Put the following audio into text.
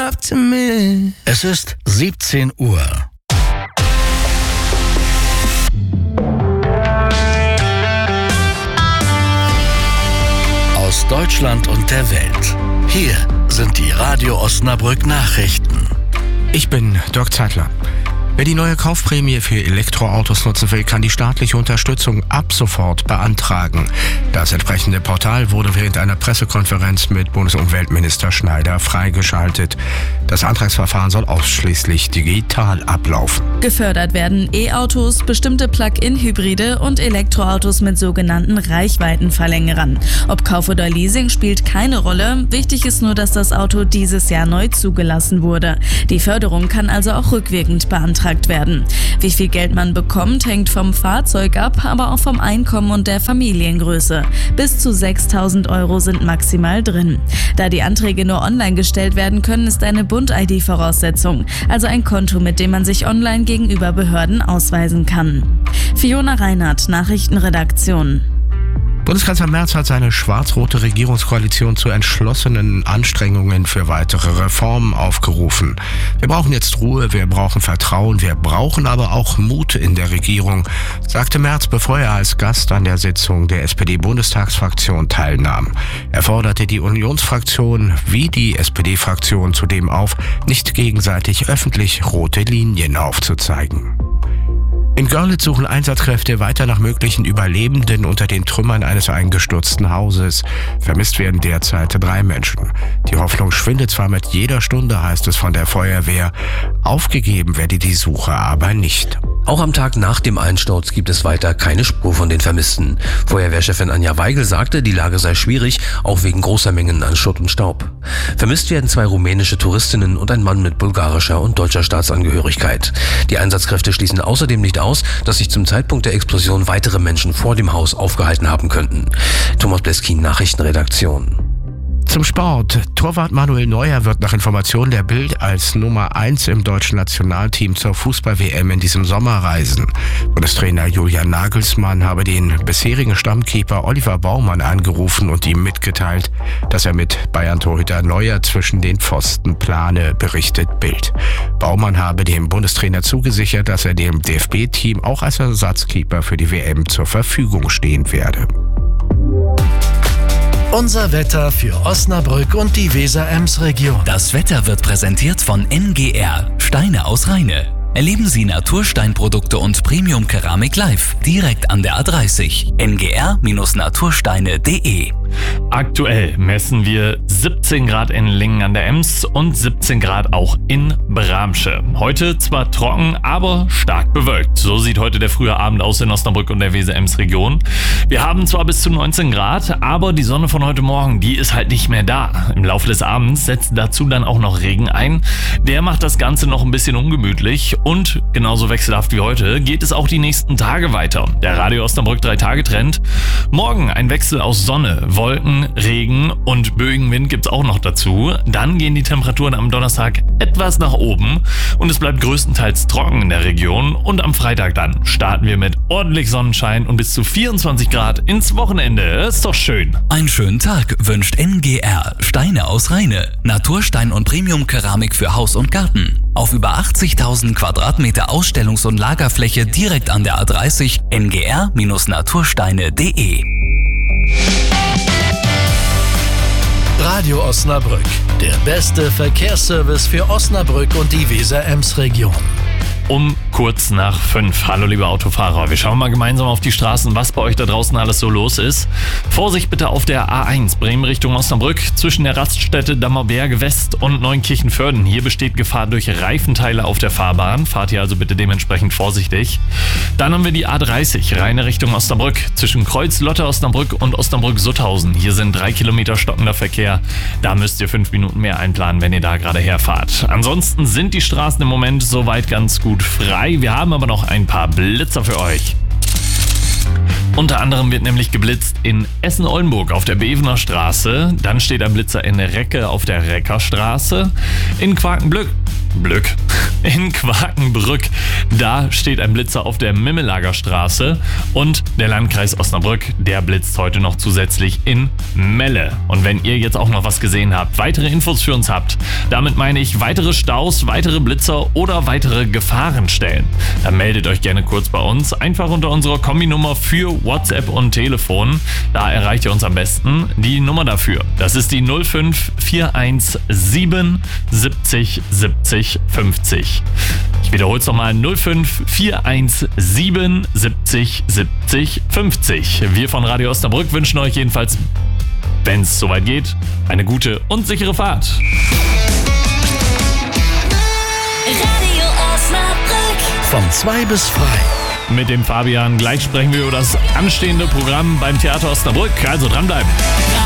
enough to me. Es ist 17 Uhr. Aus Deutschland und der Welt. Hier sind die Radio Osnabrück Nachrichten. Ich bin Dirk Zeitler. Wer die neue Kaufprämie für Elektroautos nutzen will, kann die staatliche Unterstützung ab sofort beantragen. Das entsprechende Portal wurde während einer Pressekonferenz mit Bundesumweltminister Schneider freigeschaltet. Das Antragsverfahren soll ausschließlich digital ablaufen. Gefördert werden E-Autos, bestimmte Plug-in-Hybride und Elektroautos mit sogenannten Reichweitenverlängerern. Ob Kauf oder Leasing spielt keine Rolle. Wichtig ist nur, dass das Auto dieses Jahr neu zugelassen wurde. Die Förderung kann also auch rückwirkend beantragt werden. Wie viel Geld man bekommt, hängt vom Fahrzeug ab, aber auch vom Einkommen und der Familiengröße. Bis zu 6.000 € sind maximal drin. Da die Anträge nur online gestellt werden können, ist eine Bund-ID Voraussetzung, also ein Konto, mit dem man sich online gegenüber Behörden ausweisen kann. Fiona Reinhardt, Nachrichtenredaktion. Bundeskanzler Merz hat seine schwarz-rote Regierungskoalition zu entschlossenen Anstrengungen für weitere Reformen aufgerufen. Wir brauchen jetzt Ruhe, wir brauchen Vertrauen, wir brauchen aber auch Mut in der Regierung, sagte Merz, bevor er als Gast an der Sitzung der SPD-Bundestagsfraktion teilnahm. Er forderte die Unionsfraktion wie die SPD-Fraktion zudem auf, nicht gegenseitig öffentlich rote Linien aufzuzeigen. In Görlitz suchen Einsatzkräfte weiter nach möglichen Überlebenden unter den Trümmern eines eingestürzten Hauses. Vermisst werden derzeit 3 Menschen. Die Hoffnung schwindet zwar mit jeder Stunde, heißt es von der Feuerwehr. Aufgegeben werde die Suche aber nicht. Auch am Tag nach dem Einsturz gibt es weiter keine Spur von den Vermissten. Feuerwehrchefin Anja Weigel sagte, die Lage sei schwierig, auch wegen großer Mengen an Schutt und Staub. Vermisst werden 2 rumänische Touristinnen und ein Mann mit bulgarischer und deutscher Staatsangehörigkeit. Die Einsatzkräfte schließen außerdem nicht aus, dass sich zum Zeitpunkt der Explosion weitere Menschen vor dem Haus aufgehalten haben könnten. Thomas Bleskin, Nachrichtenredaktion. Zum Sport. Torwart Manuel Neuer wird nach Informationen der Bild als Nummer 1 im deutschen Nationalteam zur Fußball-WM in diesem Sommer reisen. Bundestrainer Julian Nagelsmann habe den bisherigen Stammkeeper Oliver Baumann angerufen und ihm mitgeteilt, dass er mit Bayern-Torhüter Neuer zwischen den Pfosten plane, berichtet Bild. Baumann habe dem Bundestrainer zugesichert, dass er dem DFB-Team auch als Ersatzkeeper für die WM zur Verfügung stehen werde. Unser Wetter für Osnabrück und die Weser-Ems-Region. Das Wetter wird präsentiert von NGR, Steine aus Rheine. Erleben Sie Natursteinprodukte und Premium-Keramik live, direkt an der A30. ngr-natursteine.de. Aktuell messen wir 17 Grad in Lingen an der Ems und 17 Grad auch in Bramsche. Heute zwar trocken, aber stark bewölkt. So sieht heute der frühe Abend aus in Osnabrück und der Weser-Ems-Region. Wir haben zwar bis zu 19 Grad, aber die Sonne von heute Morgen, die ist halt nicht mehr da. Im Laufe des Abends setzt dazu dann auch noch Regen ein. Der macht das Ganze noch ein bisschen ungemütlich und genauso wechselhaft wie heute geht es auch die nächsten Tage weiter. Der Radio Osnabrück 3-Tage-Trend. Morgen ein Wechsel aus Sonne, Wolken, Regen und Böenwind gibt's auch noch dazu. Dann gehen die Temperaturen am Donnerstag etwas nach oben und es bleibt größtenteils trocken in der Region. Und am Freitag dann starten wir mit ordentlich Sonnenschein und bis zu 24 Grad ins Wochenende. Ist doch schön. Einen schönen Tag wünscht NGR, Steine aus Rheine. Naturstein und Premium-Keramik für Haus und Garten. Auf über 80.000 Quadratmeter Ausstellungs- und Lagerfläche direkt an der A30 ngr-natursteine.de. Radio Osnabrück, der beste Verkehrsservice für Osnabrück und die Weser-Ems-Region. Um kurz nach 5. Hallo liebe Autofahrer, wir schauen mal gemeinsam auf die Straßen, was bei euch da draußen alles so los ist. Vorsicht bitte auf der A1 Bremen Richtung Osnabrück zwischen der Raststätte Dammerberge West und Neunkirchen-Vörden. Hier besteht Gefahr durch Reifenteile auf der Fahrbahn. Fahrt hier also bitte dementsprechend vorsichtig. Dann haben wir die A30 Rheine Richtung Osnabrück zwischen Kreuz-Lotte Osnabrück und Osnabrück-Sutthausen. Hier sind 3 Kilometer stockender Verkehr. Da müsst ihr 5 Minuten mehr einplanen, wenn ihr da gerade herfahrt. Ansonsten sind die Straßen im Moment soweit ganz gut frei. Wir haben aber noch ein paar Blitzer für euch. Unter anderem wird nämlich geblitzt in Essen-Oldenburg auf der Bevener Straße. Dann steht ein Blitzer in Recke auf der Reckerstraße. In Quakenbrück Glück. In Quakenbrück, da steht ein Blitzer auf der Mimmelager Straße und der Landkreis Osnabrück, der blitzt heute noch zusätzlich in Melle. Und wenn ihr jetzt auch noch was gesehen habt, weitere Infos für uns habt, damit meine ich weitere Staus, weitere Blitzer oder weitere Gefahrenstellen, dann meldet euch gerne kurz bei uns, einfach unter unserer Kombinummer für WhatsApp und Telefon. Da erreicht ihr uns am besten. Die Nummer dafür, das ist die 05417 70 70 50. Ich wiederhole es nochmal, 05417 70 70 50. Wir von Radio Osnabrück wünschen euch jedenfalls, wenn es soweit geht, eine gute und sichere Fahrt. Radio Osnabrück. Von 2 bis frei. Mit dem Fabian. Gleich sprechen wir über das anstehende Programm beim Theater Osnabrück. Also dranbleiben.